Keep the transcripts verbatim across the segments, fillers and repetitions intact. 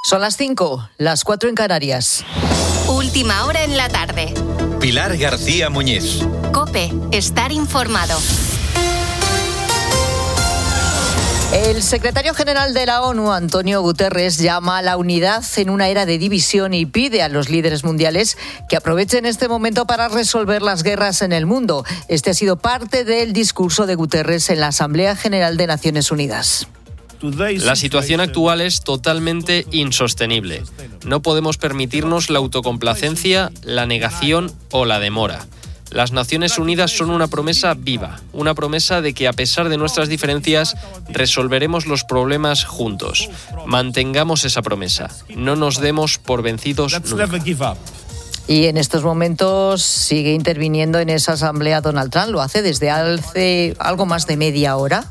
Son las cinco, las cuatro en Canarias. Última hora en la tarde. Pilar García Muñiz. COPE, estar informado. El secretario general de la ONU, Antonio Guterres, llama a la unidad en una era de división y pide a los líderes mundiales que aprovechen este momento para resolver las guerras en el mundo. Este ha sido parte del discurso de Guterres en la Asamblea General de Naciones Unidas. La situación actual es totalmente insostenible. No podemos permitirnos la autocomplacencia, la negación o la demora. Las Naciones Unidas son una promesa viva, una promesa de que a pesar de nuestras diferencias resolveremos los problemas juntos. Mantengamos esa promesa. No nos demos por vencidos nunca. Y en estos momentos sigue interviniendo en esa asamblea Donald Trump. Lo hace desde hace algo más de media hora.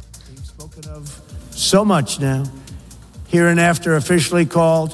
So much now, hereinafter officially called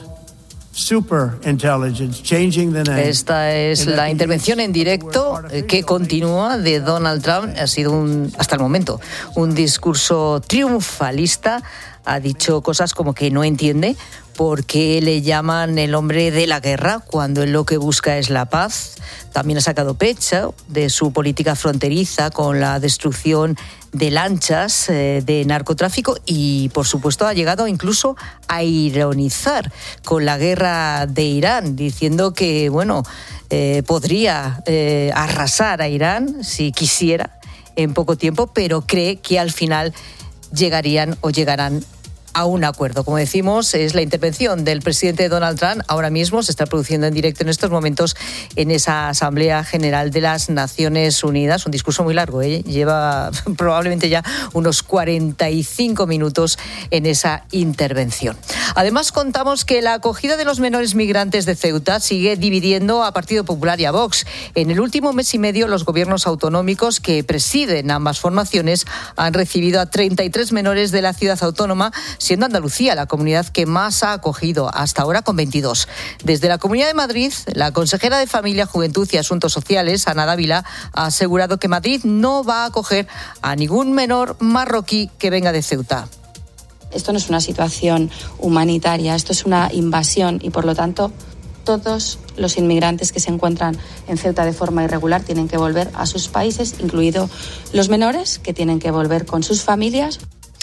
superintelligence, changing the name. Esta es la intervención en directo que continúa de Donald Trump. Ha sido un, hasta el momento, un discurso triunfalista. Ha dicho cosas como que no entiende por qué le llaman el hombre de la guerra cuando él lo que busca es la paz. También ha sacado pecho de su política fronteriza con la destrucción de lanchas eh, de narcotráfico y, por supuesto, ha llegado incluso a ironizar con la guerra de Irán, diciendo que, bueno, eh, podría eh, arrasar a Irán si quisiera en poco tiempo, pero cree que al final llegarían o llegarán a un acuerdo. Como decimos, es la intervención del presidente Donald Trump. Ahora mismo se está produciendo en directo en estos momentos en esa Asamblea General de las Naciones Unidas. Un discurso muy largo, ¿eh? Lleva probablemente ya unos cuarenta y cinco minutos en esa intervención. Además, contamos que la acogida de los menores migrantes de Ceuta sigue dividiendo a Partido Popular y a Vox. En el último mes y medio, los gobiernos autonómicos que presiden ambas formaciones han recibido a treinta y tres menores de la ciudad autónoma, siendo Andalucía la comunidad que más ha acogido hasta ahora, con veintidós. Desde la Comunidad de Madrid, la consejera de Familia, Juventud y Asuntos Sociales, Ana Dávila, ha asegurado que Madrid no va a acoger a ningún menor marroquí que venga de Ceuta. Esto no es una situación humanitaria, esto es una invasión y, por lo tanto, todos los inmigrantes que se encuentran en Ceuta de forma irregular tienen que volver a sus países, incluidos los menores, que tienen que volver con sus familias.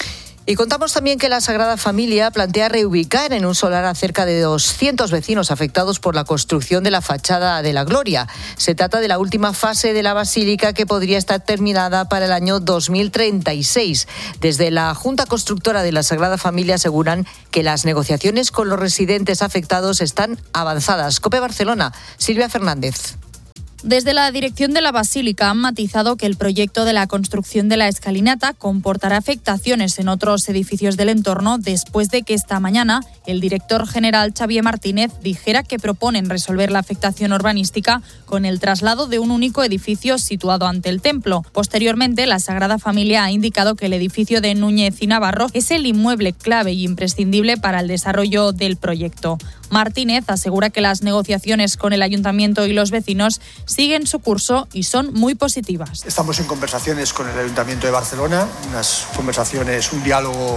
Y contamos también que la Sagrada Familia plantea reubicar en un solar a cerca de doscientos vecinos afectados por la construcción de la fachada de la Gloria. Se trata de la última fase de la basílica, que podría estar terminada para el año dos mil treinta y seis. Desde la Junta Constructora de la Sagrada Familia aseguran que las negociaciones con los residentes afectados están avanzadas. COPE Barcelona, Silvia Fernández. Desde la dirección de la Basílica han matizado que el proyecto de la construcción de la escalinata comportará afectaciones en otros edificios del entorno, después de que esta mañana el director general Xavier Martínez dijera que proponen resolver la afectación urbanística con el traslado de un único edificio situado ante el templo. Posteriormente, la Sagrada Familia ha indicado que el edificio de Núñez y Navarro es el inmueble clave y imprescindible para el desarrollo del proyecto. Martínez asegura que las negociaciones con el ayuntamiento y los vecinos siguen su curso y son muy positivas. Estamos en conversaciones con el Ayuntamiento de Barcelona, unas conversaciones, un diálogo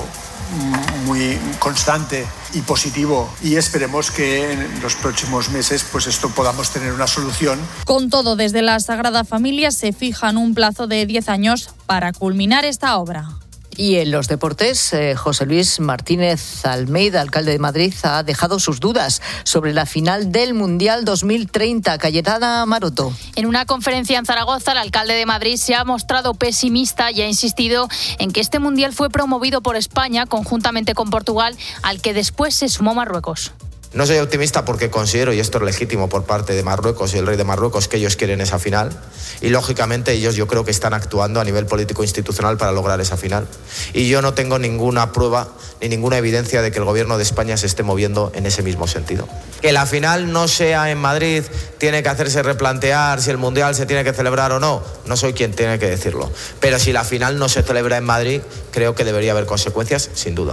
muy constante y positivo, y esperemos que en los próximos meses pues esto podamos tener una solución. Con todo, desde la Sagrada Familia se fijan un plazo de diez años para culminar esta obra. Y en los deportes, eh, José Luis Martínez Almeida, alcalde de Madrid, ha dejado sus dudas sobre la final del Mundial dos mil treinta. Cayetana Maroto. En una conferencia en Zaragoza, el alcalde de Madrid se ha mostrado pesimista y ha insistido en que este Mundial fue promovido por España conjuntamente con Portugal, al que después se sumó Marruecos. No soy optimista porque considero, y esto es legítimo por parte de Marruecos y el rey de Marruecos, que ellos quieren esa final, y lógicamente ellos yo creo que están actuando a nivel político institucional para lograr esa final, y yo no tengo ninguna prueba ni ninguna evidencia de que el gobierno de España se esté moviendo en ese mismo sentido. Que la final no sea en Madrid tiene que hacerse replantear si el Mundial se tiene que celebrar o no, no soy quien tiene que decirlo, pero si la final no se celebra en Madrid, creo que debería haber consecuencias, sin duda.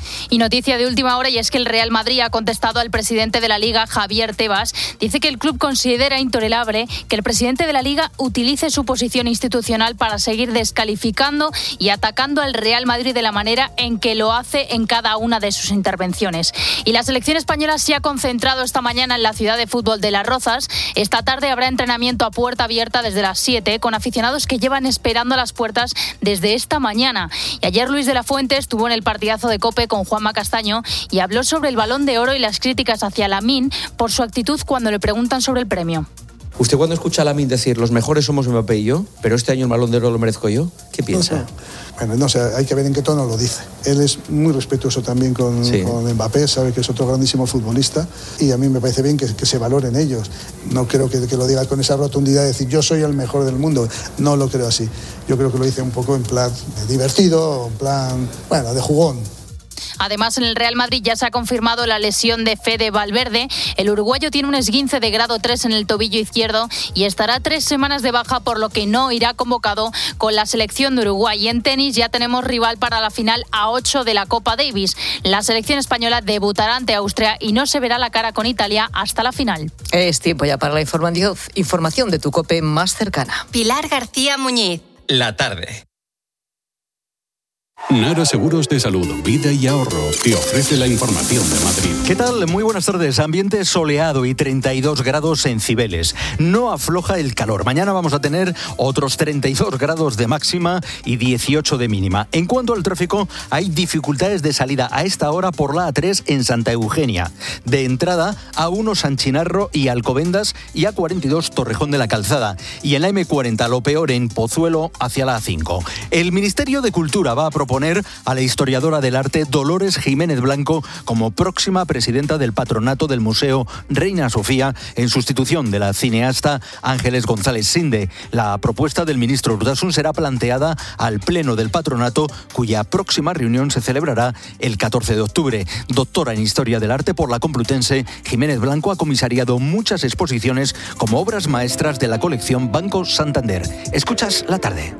Y noticia de última hora, y es que el Real Madrid ha contestado al presidente de la Liga, Javier Tebas. Dice que el club considera intolerable que el presidente de la Liga utilice su posición institucional para seguir descalificando y atacando al Real Madrid de la manera en que lo hace en cada una de sus intervenciones. Y la selección española se ha concentrado esta mañana en la ciudad de fútbol de Las Rozas. Esta tarde habrá entrenamiento a puerta abierta desde las siete, con aficionados que llevan esperando a las puertas desde esta mañana. Y ayer Luis de la Fuente estuvo en el partidazo de COPE con Juanma Castaño y habló sobre el Balón de Oro y las críticas hacia Lamine por su actitud cuando le preguntan sobre el premio. ¿Usted cuando escucha a Lamine decir los mejores somos Mbappé y yo, pero este año el Balón de Oro lo merezco yo? ¿Qué piensa? No, no. Bueno, no sé, hay que ver en qué tono lo dice. Él es muy respetuoso también con, sí. con Mbappé, sabe que es otro grandísimo futbolista y a mí me parece bien que, que se valoren ellos. No creo que, que lo diga con esa rotundidad de decir yo soy el mejor del mundo. No lo creo así. Yo creo que lo dice un poco en plan divertido, en plan, bueno, de jugón. Además, en el Real Madrid ya se ha confirmado la lesión de Fede Valverde. El uruguayo tiene un esguince de grado tres en el tobillo izquierdo y estará tres semanas de baja, por lo que no irá convocado con la selección de Uruguay. Y en tenis ya tenemos rival para la final a ocho de la Copa Davis. La selección española debutará ante Austria y no se verá la cara con Italia hasta la final. Es tiempo ya para la información de tu COPE más cercana. Pilar García Muñiz. La tarde. Nara Seguros de Salud, Vida y Ahorro te ofrece la información de Madrid. ¿Qué tal? Muy buenas tardes. Ambiente soleado y treinta y dos grados en Cibeles. No afloja el calor. Mañana vamos a tener otros treinta y dos grados de máxima y dieciocho de mínima. En cuanto al tráfico, hay dificultades de salida a esta hora por la A tres en Santa Eugenia. De entrada, A uno San Chinarro y Alcobendas y A cuarenta y dos Torrejón de la Calzada. Y en la eme cuarenta lo peor en Pozuelo hacia la A cinco. El Ministerio de Cultura va a proponer a la historiadora del arte Dolores Jiménez Blanco como próxima presidenta del patronato del Museo Reina Sofía en sustitución de la cineasta Ángeles González Sinde. La propuesta del ministro Urtasun será planteada al pleno del patronato, cuya próxima reunión se celebrará el catorce de octubre. Doctora en Historia del Arte por la Complutense, Jiménez Blanco ha comisariado muchas exposiciones como obras maestras de la colección Banco Santander. Escuchas La Tarde.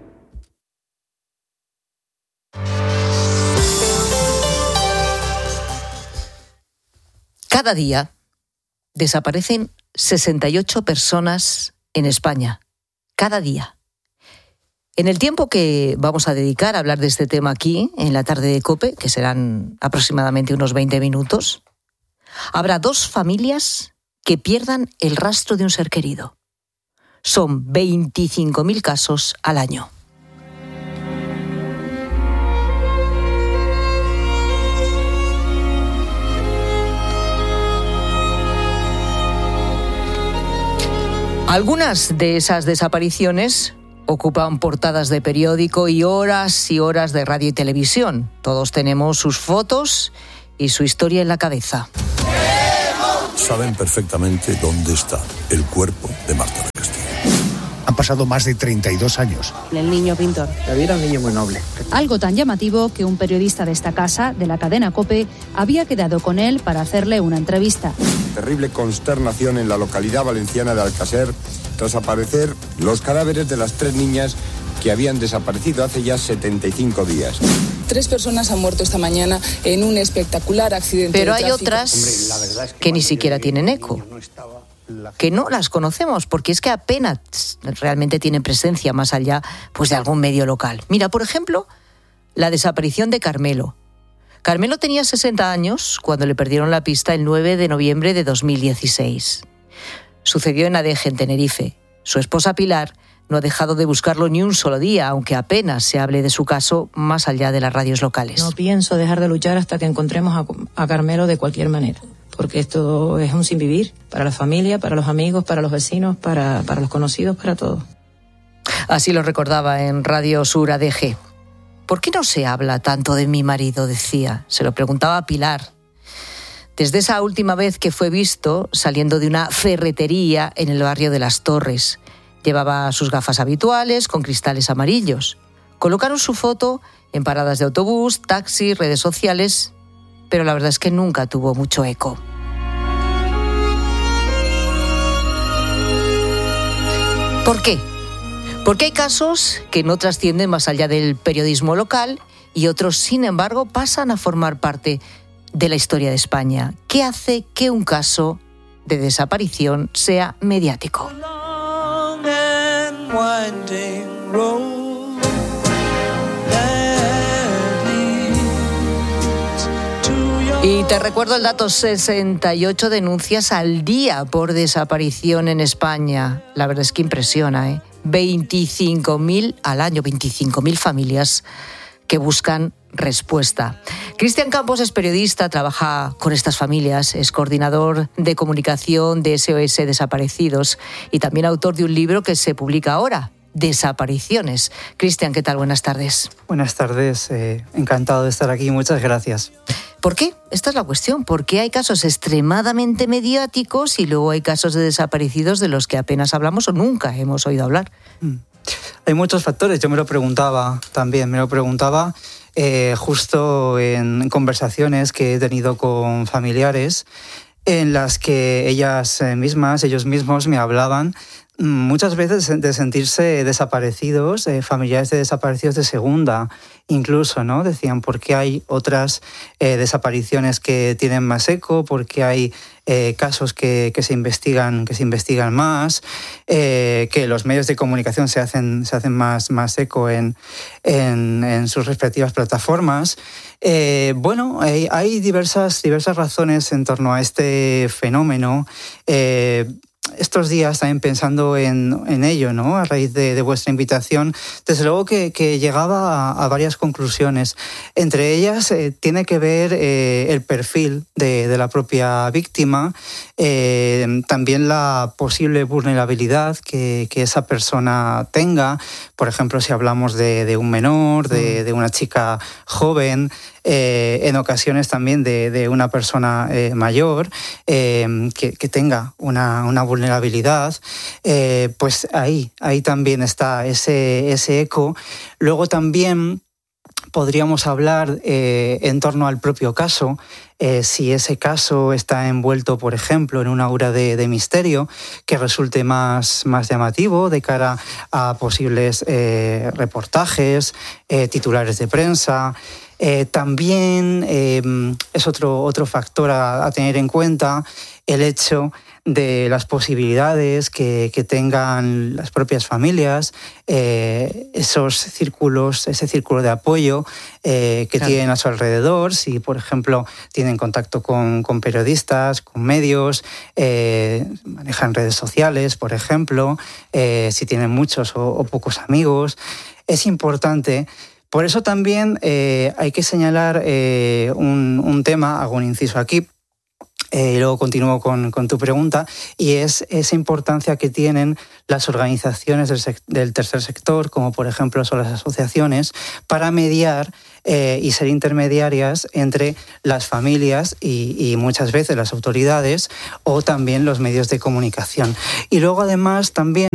Cada día desaparecen sesenta y ocho personas en España. Cada día. En el tiempo que vamos a dedicar a hablar de este tema aquí, en la tarde de COPE, que serán aproximadamente unos veinte minutos, habrá dos familias que pierdan el rastro de un ser querido. Son veinticinco mil casos al año. Algunas de esas desapariciones ocupan portadas de periódico y horas y horas de radio y televisión. Todos tenemos sus fotos y su historia en la cabeza. Saben perfectamente dónde está el cuerpo de Marta del Castillo. Han pasado más de treinta y dos años. El niño pintor. David era un niño muy noble. Algo tan llamativo que un periodista de esta casa, de la cadena COPE, había quedado con él para hacerle una entrevista. Terrible consternación en la localidad valenciana de Alcácer tras aparecer los cadáveres de las tres niñas que habían desaparecido hace ya setenta y cinco días. Tres personas han muerto esta mañana en un espectacular accidente Pero de hay tráfico. otras Hombre, es que, que ni siquiera tienen eco. Que no las conocemos, porque es que apenas realmente tienen presencia más allá pues, de algún medio local. Mira, por ejemplo, la desaparición de Carmelo. Carmelo tenía sesenta años cuando le perdieron la pista el nueve de noviembre de dos mil dieciséis. Sucedió en Adeje, en Tenerife. Su esposa Pilar no ha dejado de buscarlo ni un solo día, aunque apenas se hable de su caso más allá de las radios locales. No pienso dejar de luchar hasta que encontremos a, a Carmelo de cualquier manera. Porque esto es un sinvivir para la familia, para los amigos, para los vecinos, para, para los conocidos, para todos. Así lo recordaba en Radio Sur A D G. ¿Por qué no se habla tanto de mi marido?, decía. Se lo preguntaba a Pilar. Desde esa última vez que fue visto saliendo de una ferretería en el barrio de Las Torres. Llevaba sus gafas habituales con cristales amarillos. Colocaron su foto en paradas de autobús, taxi, redes sociales, pero la verdad es que nunca tuvo mucho eco. ¿Por qué? Porque hay casos que no trascienden más allá del periodismo local y otros, sin embargo, pasan a formar parte de la historia de España. ¿Qué hace que un caso de desaparición sea mediático? Y te recuerdo el dato, sesenta y ocho denuncias al día por desaparición en España. La verdad es que impresiona, ¿eh? veinticinco mil al año, veinticinco mil familias que buscan respuesta. Cristian Campos es periodista, trabaja con estas familias, es coordinador de comunicación de S O S Desaparecidos y también autor de un libro que se publica ahora, Desapariciones. Cristian, ¿qué tal? Buenas tardes. Buenas tardes, eh, encantado de estar aquí, muchas gracias. ¿Por qué? Esta es la cuestión. ¿Por qué hay casos extremadamente mediáticos y luego hay casos de desaparecidos de los que apenas hablamos o nunca hemos oído hablar? Mm. Hay muchos factores, yo me lo preguntaba también, me lo preguntaba eh, justo en conversaciones que he tenido con familiares en las que ellas mismas, ellos mismos me hablaban muchas veces de sentirse desaparecidos, eh, familiares de desaparecidos de segunda, incluso, ¿no? Decían, ¿por qué hay otras eh, desapariciones que tienen más eco? ¿Por qué hay eh, casos que, que, se investigan, que se investigan más? Eh, que los medios de comunicación se hacen, se hacen más, más eco en, en, en sus respectivas plataformas. Eh, bueno, hay, hay diversas, diversas razones en torno a este fenómeno. Eh, Estos días también pensando en, en ello, ¿no? A raíz de, de vuestra invitación, desde luego que, que llegaba a, a varias conclusiones. Entre ellas eh, tiene que ver eh, el perfil de, de la propia víctima, eh, también la posible vulnerabilidad que, que esa persona tenga. Por ejemplo, si hablamos de, de un menor, de, de una chica joven, Eh, en ocasiones también de, de una persona eh, mayor eh, que, que tenga una, una vulnerabilidad, eh, pues ahí, ahí también está ese, ese eco. Luego también podríamos hablar eh, en torno al propio caso, eh, si ese caso está envuelto, por ejemplo, en una aura de, de misterio que resulte más, más llamativo de cara a posibles eh, reportajes, eh, titulares de prensa. Eh, también eh, es otro, otro factor a, a tener en cuenta el hecho de las posibilidades que, que tengan las propias familias, eh, esos círculos, ese círculo de apoyo eh, que claro. tienen a su alrededor, si por ejemplo tienen contacto con, con periodistas, con medios, eh, manejan redes sociales, por ejemplo, eh, si tienen muchos o, o pocos amigos. Es importante. Por eso también eh, hay que señalar eh, un, un tema, hago un inciso aquí, eh, y luego continúo con, con tu pregunta, y es esa importancia que tienen las organizaciones del, sec- del tercer sector, como por ejemplo son las asociaciones, para mediar eh, y ser intermediarias entre las familias y, y muchas veces las autoridades o también los medios de comunicación. Y luego además también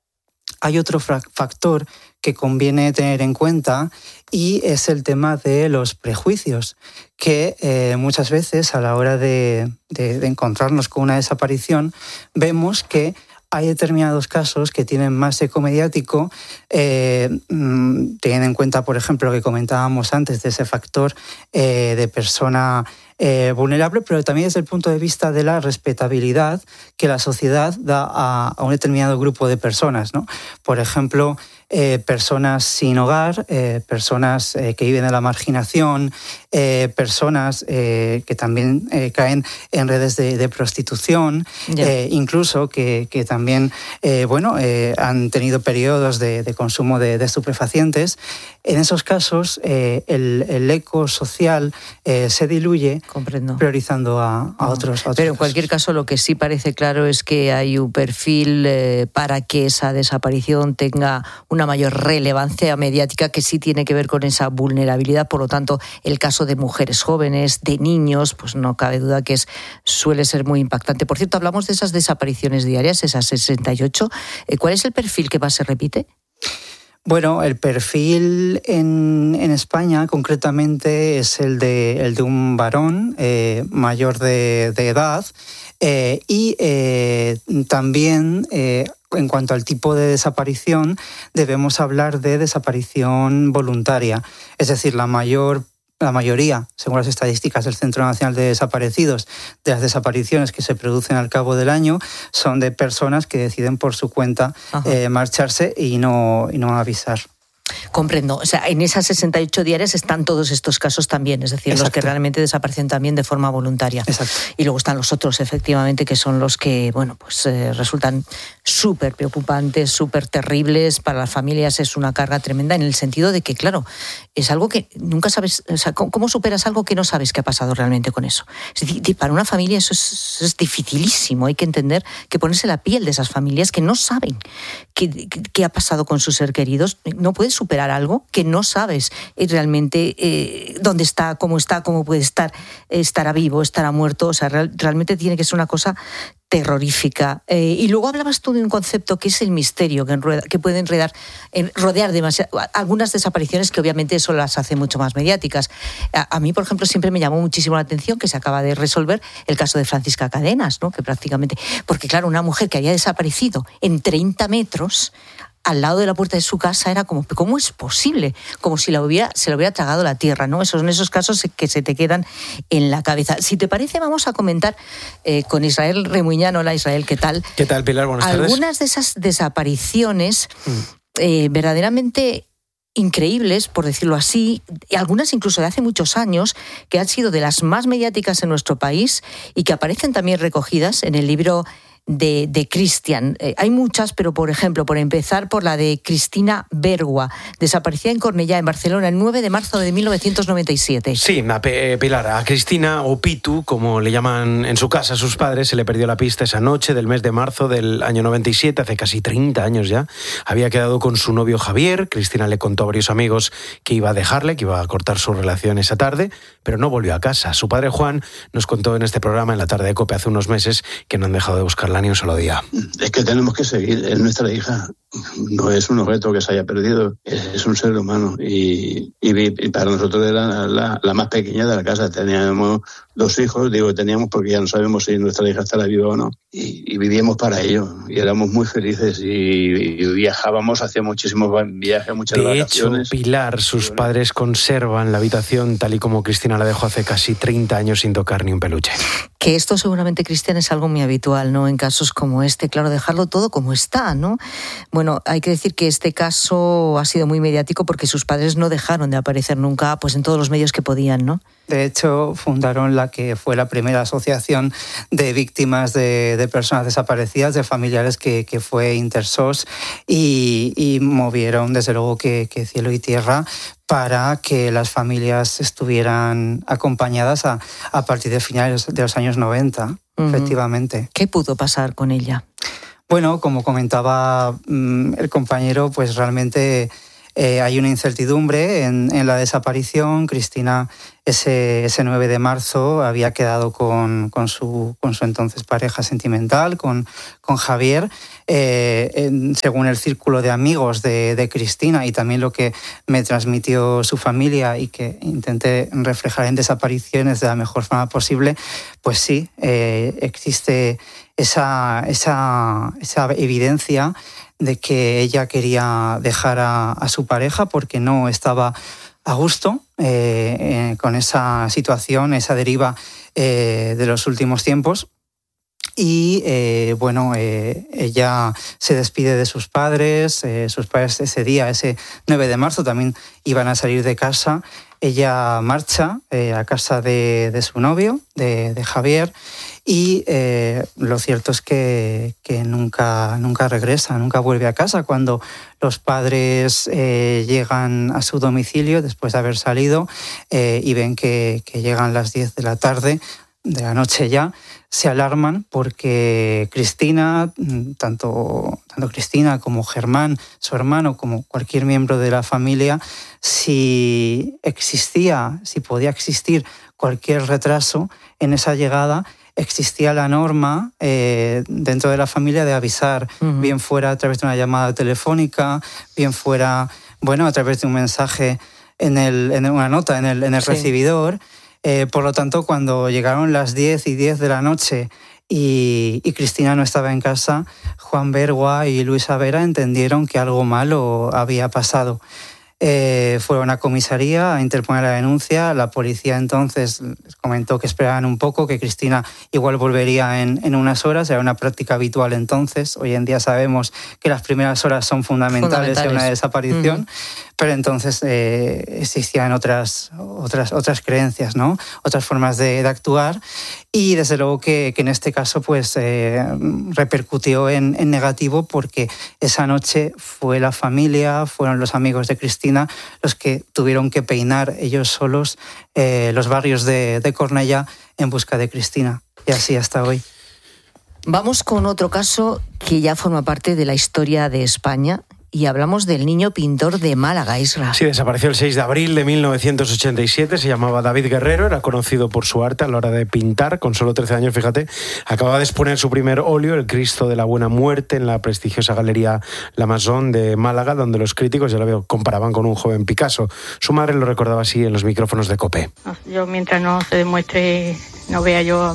hay otro factor que conviene tener en cuenta y es el tema de los prejuicios, que eh, muchas veces a la hora de, de, de encontrarnos con una desaparición vemos que hay determinados casos que tienen más eco mediático, eh, teniendo en cuenta, por ejemplo, lo que comentábamos antes de ese factor eh, de persona eh, vulnerable, pero también desde el punto de vista de la respetabilidad que la sociedad da a, a un determinado grupo de personas, ¿no? Por ejemplo, eh, personas sin hogar, eh, personas eh, que viven en la marginación, eh, personas eh, que también eh, caen en redes de, de prostitución, eh, incluso que, que también eh, bueno, eh, han tenido periodos de, de consumo de, de estupefacientes. En esos casos, eh, el, el eco social eh, se diluye. Comprendo. Priorizando a, a, otros, a otros. Pero en cualquier caso, lo que sí parece claro es que hay un perfil eh, para que esa desaparición tenga una mayor relevancia mediática que sí tiene que ver con esa vulnerabilidad. Por lo tanto, el caso de mujeres jóvenes, de niños, pues no cabe duda que es, suele ser muy impactante. Por cierto, hablamos de esas desapariciones diarias, esas sesenta y ocho. ¿Cuál es el perfil que más se repite? Bueno, el perfil en, en España concretamente es el de, el de un varón eh, mayor de, de edad eh, y eh, también eh, en cuanto al tipo de desaparición, debemos hablar de desaparición voluntaria. Es decir, la mayor La mayoría, según las estadísticas del Centro Nacional de Desaparecidos, de las desapariciones que se producen al cabo del año son de personas que deciden por su cuenta eh, marcharse y no, y no avisar. Comprendo. O sea, en esas sesenta y ocho diarias están todos estos casos también, es decir, Exacto. los que realmente desaparecen también de forma voluntaria. Exacto. Y luego están los otros, efectivamente, que son los que, bueno, pues eh, resultan súper preocupantes, súper terribles. Para las familias es una carga tremenda en el sentido de que, claro, es algo que nunca sabes, o sea, ¿cómo superas algo que no sabes qué ha pasado realmente con eso? Es decir, para una familia eso es, es dificilísimo. Hay que entender que ponerse la piel de esas familias que no saben qué, qué ha pasado con sus seres queridos. No puedes superar algo que no sabes realmente eh, dónde está, cómo está, cómo puede estar, estará vivo, estará muerto. O sea, real, realmente tiene que ser una cosa terrorífica. Eh, y luego hablabas tú de un concepto que es el misterio, que, enrueda, que puede enredar, en, rodear demasiado algunas desapariciones que obviamente eso las hace mucho más mediáticas. A, a mí, por ejemplo, siempre me llamó muchísimo la atención que se acaba de resolver el caso de Francisca Cadenas, ¿no? Que prácticamente, porque claro, una mujer que había desaparecido en treinta metros al lado de la puerta de su casa era como, ¿cómo es posible? Como si la hubiera, se lo hubiera tragado la tierra, ¿no? Esos son esos casos que se te quedan en la cabeza. Si te parece, vamos a comentar eh, con Israel Remuñán. Hola, Israel, ¿qué tal? ¿Qué tal, Pilar? Buenas tardes. Algunas de esas desapariciones mm. eh, verdaderamente increíbles, por decirlo así, y algunas incluso de hace muchos años, que han sido de las más mediáticas en nuestro país y que aparecen también recogidas en el libro de, de Cristian. Eh, hay muchas, pero por ejemplo, por empezar por la de Cristina Bergua, desaparecida en Cornellá, en Barcelona, el nueve de marzo de mil novecientos noventa y siete. Sí, a Pilar, a Cristina, o Pitu, como le llaman en su casa a sus padres, se le perdió la pista esa noche del mes de marzo del año noventa y siete, hace casi treinta años ya. Había quedado con su novio Javier. Cristina le contó a varios amigos que iba a dejarle, que iba a cortar su relación esa tarde, pero no volvió a casa. Su padre Juan nos contó en este programa, en la tarde de COPE, hace unos meses, que no han dejado de buscarla ni un solo día. Es que tenemos que seguir, es nuestra hija, no es un objeto que se haya perdido, es, es un ser humano y, y, y para nosotros era la, la más pequeña de la casa. Teníamos dos hijos, digo teníamos porque ya no sabemos si nuestra hija estará viva o no, y, y vivíamos para ello y éramos muy felices y, y viajábamos, hacía muchísimos viajes, muchas de vacaciones. De hecho, Pilar, sus padres conservan la habitación tal y como Cristina la dejó hace casi treinta años sin tocar ni un peluche. Que esto seguramente, Cristian, es algo muy habitual, ¿no? En casos como este, claro, dejarlo todo como está, ¿no? Bueno, hay que decir que este caso ha sido muy mediático porque sus padres no dejaron de aparecer nunca, pues en todos los medios que podían, ¿no? De hecho, fundaron la que fue la primera asociación de víctimas de, de personas desaparecidas, de familiares, que, que fue Intersos, y, y movieron, desde luego, que, que cielo y tierra para que las familias estuvieran acompañadas a, a partir de finales de los años noventa, uh-huh. efectivamente. ¿Qué pudo pasar con ella? Bueno, como comentaba mmm, el compañero, pues realmente eh, hay una incertidumbre en, en la desaparición. Cristina, ese, ese nueve de marzo, había quedado con, con, su, con su entonces pareja sentimental, con, con Javier. Eh, en, según el círculo de amigos de, de Cristina y también lo que me transmitió su familia y que intenté reflejar en Desapariciones de la mejor forma posible, pues sí, eh, existe esa, esa, esa evidencia de que ella quería dejar a, a su pareja porque no estaba a gusto eh, eh, con esa situación, esa deriva eh, de los últimos tiempos. Y eh, bueno, eh, ella se despide de sus padres, eh, sus padres ese día, ese nueve de marzo, también iban a salir de casa. Ella marcha eh, a casa de, de su novio, de, de Javier, y eh, lo cierto es que, que nunca, nunca regresa, nunca vuelve a casa. Cuando los padres eh, llegan a su domicilio después de haber salido eh, y ven que, que llegan las diez de la tarde, de la noche ya, se alarman porque Cristina, tanto, tanto Cristina como Germán, su hermano, como cualquier miembro de la familia, si existía, si podía existir cualquier retraso en esa llegada, existía la norma eh, dentro de la familia de avisar, uh-huh. bien fuera a través de una llamada telefónica, bien fuera, bueno, a través de un mensaje en, el, en una nota en el, en el sí. recibidor. Eh, por lo tanto, cuando llegaron las diez y diez de la noche y, y Cristina no estaba en casa, Juan Bergua y Luisa Vera entendieron que algo malo había pasado. Eh, fueron a comisaría a interponer la denuncia. La policía entonces les comentó que esperaban un poco, que Cristina igual volvería en, en unas horas. Era una práctica habitual entonces. Hoy en día sabemos que las primeras horas son fundamentales, fundamentales. en una desaparición. Uh-huh. Pero entonces eh, existían otras, otras, otras creencias, ¿no? Otras formas de, de actuar. Y desde luego que, que en este caso pues, eh, repercutió en, en negativo, porque esa noche fue la familia, fueron los amigos de Cristina los que tuvieron que peinar ellos solos eh, los barrios de, de Cornellá en busca de Cristina. Y así hasta hoy. Vamos con otro caso que ya forma parte de la historia de España. Y hablamos del niño pintor de Málaga, Isra. Sí, desapareció el seis de abril de mil novecientos ochenta y siete, se llamaba David Guerrero, era conocido por su arte a la hora de pintar, con solo trece años, fíjate, acababa de exponer su primer óleo, el Cristo de la Buena Muerte, en la prestigiosa galería La Masón de Málaga, donde los críticos ya lo comparaban con un joven Picasso. Su madre lo recordaba así en los micrófonos de COPE. Yo, mientras no se demuestre, no vea yo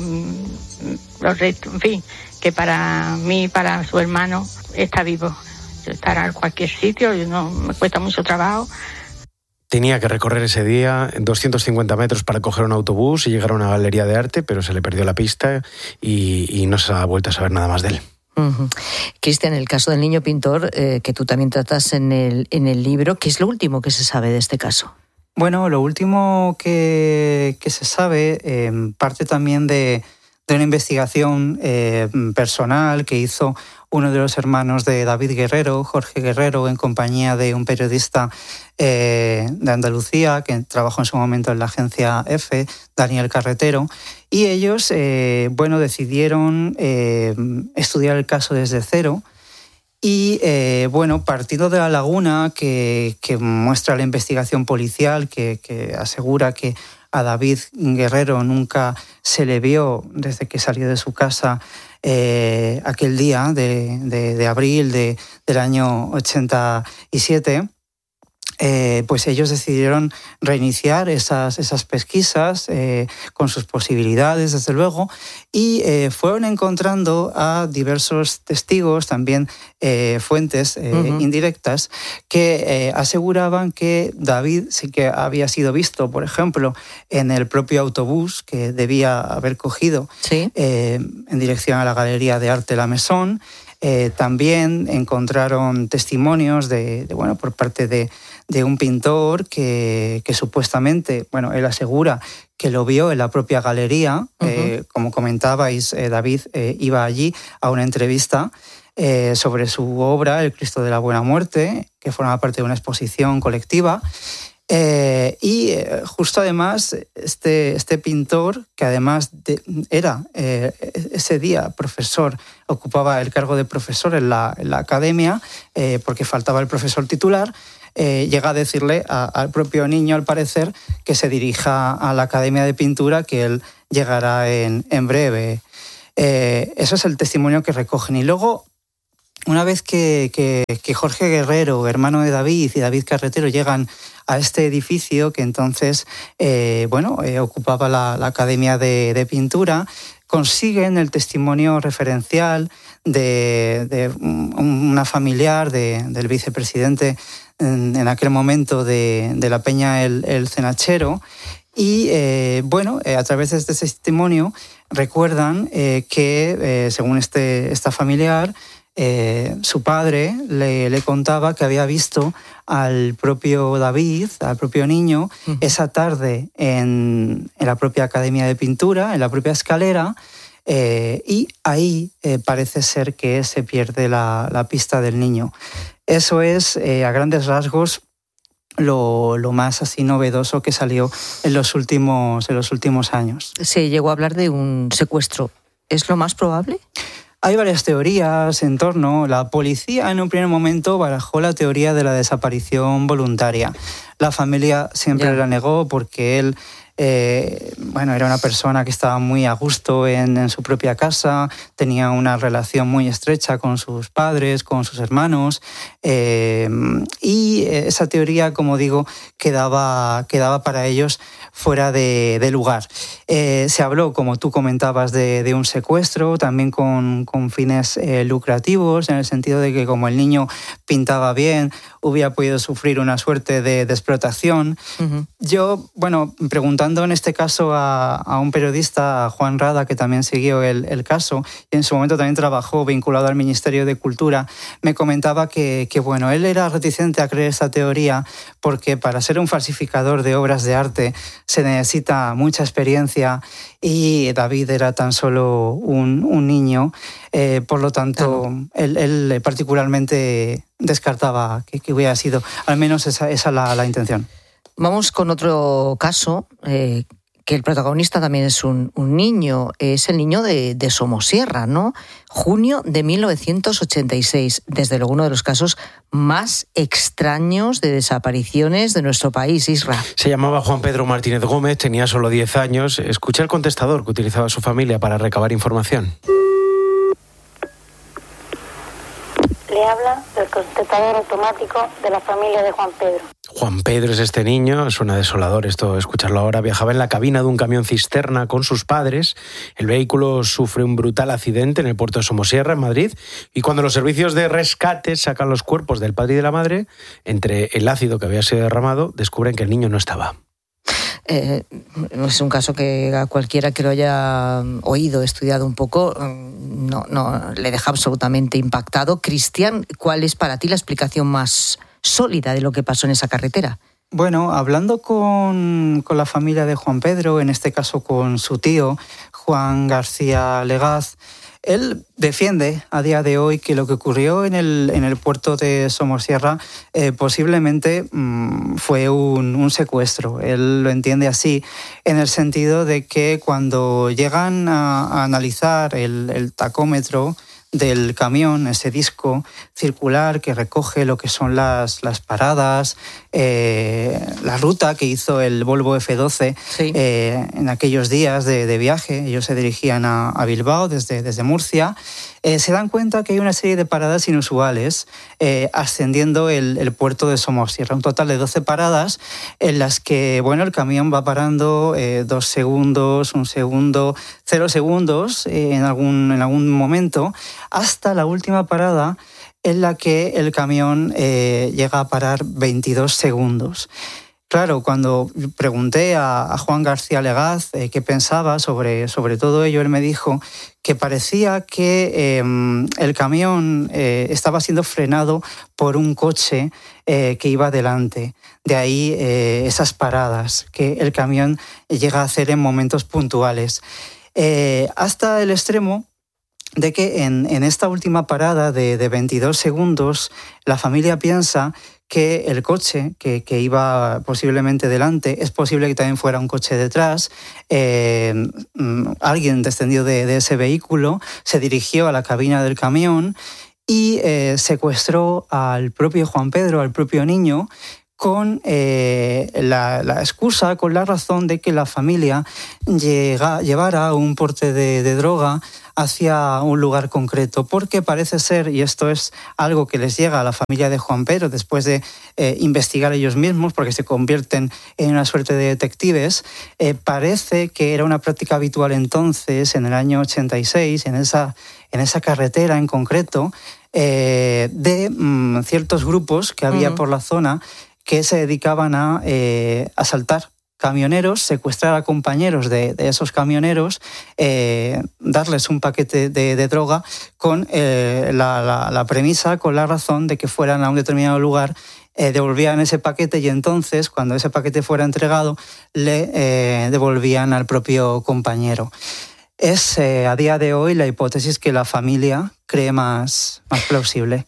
los restos, en fin, que para mí, para su hermano, está vivo. Estar en cualquier sitio, y no me cuesta mucho trabajo. Tenía que recorrer ese día doscientos cincuenta metros para coger un autobús y llegar a una galería de arte, pero se le perdió la pista y, y no se ha vuelto a saber nada más de él. Uh-huh. Cristian, el caso del niño pintor, eh, que tú también tratas en el, en el libro, ¿qué es lo último que se sabe de este caso? Bueno, lo último que, que se sabe eh, parte también de, de una investigación eh, personal que hizo uno de los hermanos de David Guerrero, Jorge Guerrero, en compañía de un periodista eh, de Andalucía que trabajó en su momento en la agencia EFE, Daniel Carretero, y ellos eh, bueno, decidieron eh, estudiar el caso desde cero. Y eh, bueno, partiendo de la laguna que, que muestra la investigación policial, que, que asegura que a David Guerrero nunca se le vio desde que salió de su casa eh, aquel día de, de, de abril de, del año ochenta y siete, eh, pues ellos decidieron reiniciar esas, esas pesquisas eh, con sus posibilidades, desde luego, y eh, fueron encontrando a diversos testigos, también eh, fuentes eh, uh-huh. indirectas, que eh, aseguraban que David sí que había sido visto, por ejemplo, en el propio autobús que debía haber cogido ¿Sí? eh, en dirección a la Galería de Arte La Masón. Eh, también encontraron testimonios de, de, bueno, por parte de, de un pintor que, que supuestamente, bueno, él asegura que lo vio en la propia galería. Uh-huh. Eh, como comentabais, eh, David eh, iba allí a una entrevista eh, sobre su obra, El Cristo de la Buena Muerte, que forma parte de una exposición colectiva. Eh, y eh, justo además este, este pintor, que además de, era eh, ese día profesor, ocupaba el cargo de profesor en la, en la academia, eh, porque faltaba el profesor titular, eh, llega a decirle a, al propio niño, al parecer, que se dirija a la Academia de Pintura, que él llegará en, en breve. Eh, eso es el testimonio que recogen. Y luego, una vez que, que, que Jorge Guerrero, hermano de David, y David Carretero llegan a este edificio, que entonces eh, bueno, eh, ocupaba la, la Academia de, de Pintura, consiguen el testimonio referencial de, de una familiar de, del vicepresidente en, en aquel momento de, de la Peña El, el Cenachero. Y eh, bueno, eh, a través de este testimonio recuerdan eh, que, eh, según este, esta familiar, Eh, su padre le, le contaba que había visto al propio David, al propio niño, uh-huh. esa tarde en, en la propia Academia de Pintura, en la propia escalera, eh, y ahí eh, parece ser que se pierde la, la pista del niño. Eso es, eh, a grandes rasgos, Lo, lo más así novedoso que salió en los últimos, en los últimos años. Se llegó a hablar de un secuestro. ¿Es lo más probable? Hay varias teorías en torno. La policía en un primer momento barajó la teoría de la desaparición voluntaria. La familia siempre yeah. la negó porque él Eh, bueno, era una persona que estaba muy a gusto en, en su propia casa, tenía una relación muy estrecha con sus padres, con sus hermanos, eh, y esa teoría, como digo, quedaba, quedaba para ellos fuera de, de lugar. Eh, se habló, como tú comentabas, de, de un secuestro, también con, con fines eh, lucrativos, en el sentido de que como el niño pintaba bien, hubiera podido sufrir una suerte de, de explotación. Uh-huh. Yo, bueno, preguntando en este caso a, a un periodista, a Juan Rada, que también siguió el, el caso, y en su momento también trabajó vinculado al Ministerio de Cultura, me comentaba que, que, bueno, él era reticente a creer esta teoría porque para ser un falsificador de obras de arte se necesita mucha experiencia y David era tan solo un, un niño, eh, por lo tanto, claro. él, él particularmente descartaba que, que hubiera sido, al menos esa, esa la, la intención. Vamos con otro caso, eh, que el protagonista también es un, un niño, es el niño de, de Somosierra, ¿no? Junio de mil novecientos ochenta y seis, desde luego uno de los casos más extraños de desapariciones de nuestro país, Isra. Se llamaba Juan Pedro Martínez Gómez, tenía solo diez años. Escucha el contestador que utilizaba su familia para recabar información. Le habla del contestador automático de la familia de Juan Pedro. Juan Pedro es este niño, suena desolador esto, escucharlo ahora. Viajaba en la cabina de un camión cisterna con sus padres. El vehículo sufre un brutal accidente en el puerto de Somosierra, en Madrid, y cuando los servicios de rescate sacan los cuerpos del padre y de la madre, entre el ácido que había sido derramado, descubren que el niño no estaba. Eh, es un caso que a cualquiera que lo haya oído, estudiado un poco, no, no le deja absolutamente impactado. Cristian, ¿cuál es para ti la explicación más sólida de lo que pasó en esa carretera? Bueno, hablando con, con la familia de Juan Pedro, en este caso con su tío, Juan García Legaz, él defiende a día de hoy que lo que ocurrió en el, en el puerto de Somosierra eh, posiblemente mmm, fue un, un secuestro. Él lo entiende así, en el sentido de que cuando llegan a, a analizar el, el tacómetro del camión, ese disco circular que recoge lo que son las, las paradas, eh, la ruta que hizo el Volvo F doce sí. eh, en aquellos días de, de viaje. Ellos se dirigían a, a Bilbao desde, desde Murcia. Eh, se dan cuenta que hay una serie de paradas inusuales eh, ascendiendo el, el puerto de Somosierra. Un total de doce paradas en las que bueno, el camión va parando eh, dos segundos, un segundo, cero segundos eh, en, algún, en algún momento, hasta la última parada en la que el camión eh, llega a parar veintidós segundos. Claro, cuando pregunté a, a Juan García Legaz eh, qué pensaba sobre, sobre todo ello, él me dijo que parecía que eh, el camión eh, estaba siendo frenado por un coche eh, que iba delante. De ahí eh, esas paradas que el camión llega a hacer en momentos puntuales. Eh, hasta el extremo de que en, en esta última parada de, de veintidós segundos la familia piensa que el coche que, que iba posiblemente delante, es posible que también fuera un coche detrás, eh, alguien descendió de, de ese vehículo, se dirigió a la cabina del camión y eh, secuestró al propio Juan Pedro, al propio niño, con eh, la, la excusa, con la razón de que la familia llega, llevara un porte de, de droga hacia un lugar concreto, porque parece ser, y esto es algo que les llega a la familia de Juan Pedro después de eh, investigar ellos mismos, porque se convierten en una suerte de detectives, eh, parece que era una práctica habitual entonces, en el año ochenta y seis, en esa, en esa carretera en concreto, eh, de mm, ciertos grupos que había uh-huh. por la zona que se dedicaban a eh, asaltar camioneros, secuestrar a compañeros de, de esos camioneros, eh, darles un paquete de, de droga con eh, la, la, la premisa, con la razón de que fueran a un determinado lugar, eh, devolvían ese paquete y entonces, cuando ese paquete fuera entregado, le eh, devolvían al propio compañero. Es eh, a día de hoy la hipótesis que la familia cree más, más plausible.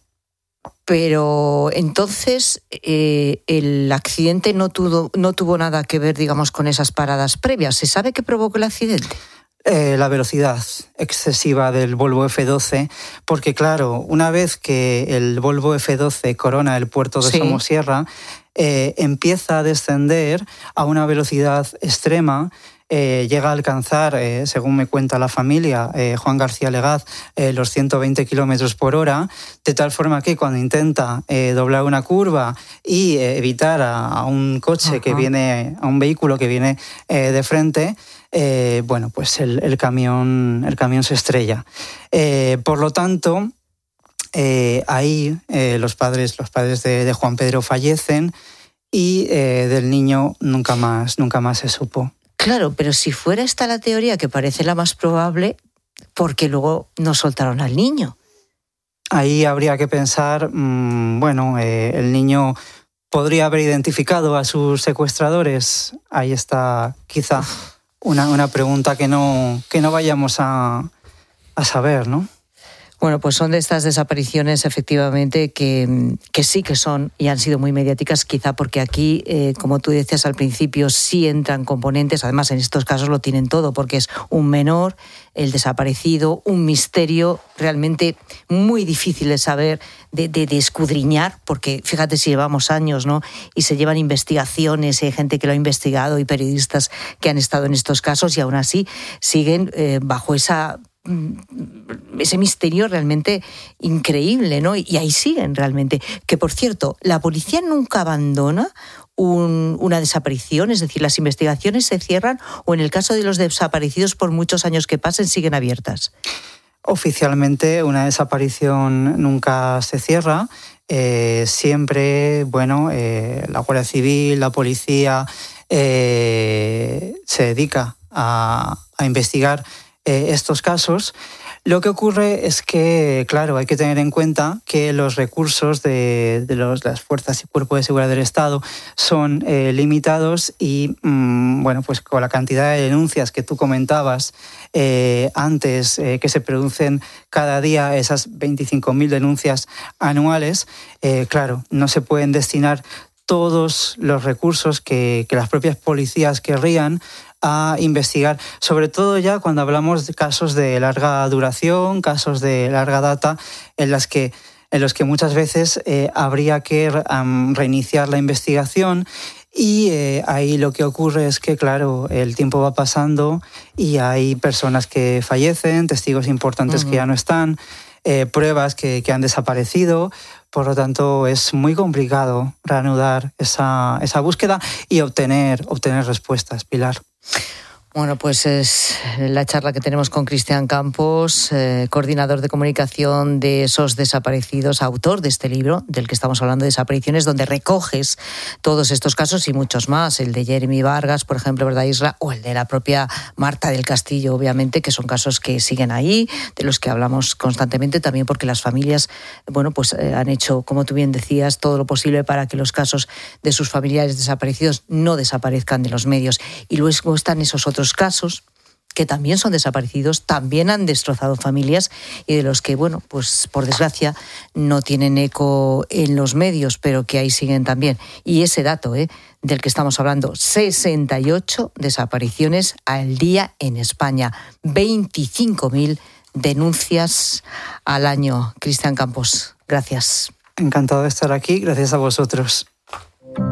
Pero entonces eh, el accidente no tuvo, no tuvo nada que ver, digamos, con esas paradas previas. ¿Se sabe qué provocó el accidente? Eh, la velocidad. excesiva del Volvo F doce, porque claro, una vez que el Volvo F doce corona el puerto de sí. Somosierra, eh, empieza a descender a una velocidad extrema. Eh, llega a alcanzar, eh, según me cuenta la familia, eh, Juan García Legaz, eh, los ciento veinte kilómetros por hora, de tal forma que cuando intenta eh, doblar una curva y eh, evitar a, a un coche Ajá. que viene, a un vehículo que viene eh, de frente, eh, bueno, pues el, el, camión, el camión se estrella. Eh, por lo tanto, eh, ahí eh, los padres, los padres de, de Juan Pedro fallecen y eh, del niño nunca más, nunca más se supo. Claro, pero si fuera esta la teoría, que parece la más probable, ¿por qué luego no soltaron al niño? Ahí habría que pensar, mmm, bueno, eh, el niño podría haber identificado a sus secuestradores. Ahí está quizá una, una pregunta que no, que no vayamos a, a saber, ¿no? Bueno, pues son de estas desapariciones efectivamente que, que sí que son y han sido muy mediáticas, quizá porque aquí, eh, como tú decías al principio, sí entran componentes, además en estos casos lo tienen todo, porque es un menor, el desaparecido, un misterio realmente muy difícil de saber, de, de, de escudriñar, porque fíjate si llevamos años, ¿no? Y se llevan investigaciones, y hay gente que lo ha investigado y periodistas que han estado en estos casos y aún así siguen eh, bajo esa... ese misterio realmente increíble, ¿no? Y ahí siguen realmente. Que, por cierto, la policía nunca abandona un, una desaparición, es decir, las investigaciones se cierran o en el caso de los desaparecidos, por muchos años que pasen, siguen abiertas. Oficialmente una desaparición nunca se cierra. Eh, siempre, bueno, eh, la Guardia Civil, la policía eh, se dedica a, a investigar Eh, estos casos. Lo que ocurre es que, claro, hay que tener en cuenta que los recursos de, de los, las fuerzas y cuerpos de seguridad del Estado son eh, limitados y, mmm, bueno, pues con la cantidad de denuncias que tú comentabas eh, antes, eh, que se producen cada día, esas veinticinco mil denuncias anuales, eh, claro, no se pueden destinar todos los recursos que, que las propias policías querrían a investigar, sobre todo ya cuando hablamos de casos de larga duración, casos de larga data, en las que en los que muchas veces eh, habría que um, reiniciar la investigación y eh, ahí lo que ocurre es que, claro, el tiempo va pasando y hay personas que fallecen, testigos importantes uh-huh. que ya no están, eh, pruebas que, que han desaparecido. Por lo tanto, es muy complicado reanudar esa, esa búsqueda y obtener, obtener respuestas, Pilar. Bueno, pues es la charla que tenemos con Cristian Campos, eh, coordinador de comunicación de esos desaparecidos, autor de este libro del que estamos hablando, Desapariciones, donde recoges todos estos casos y muchos más, el de Jeremy Vargas, por ejemplo, ¿verdad, Isra? O el de la propia Marta del Castillo, obviamente, que son casos que siguen ahí, de los que hablamos constantemente, también porque las familias, bueno, pues eh, han hecho, como tú bien decías, todo lo posible para que los casos de sus familiares desaparecidos no desaparezcan de los medios. Y luego están esos otros casos que también son desaparecidos, también han destrozado familias y de los que, bueno, pues por desgracia no tienen eco en los medios, pero que ahí siguen también. Y ese dato, ¿eh? del que estamos hablando, sesenta y ocho desapariciones al día en España, veinticinco mil denuncias al año. Cristian Campos, gracias. Encantado de estar aquí, gracias a vosotros.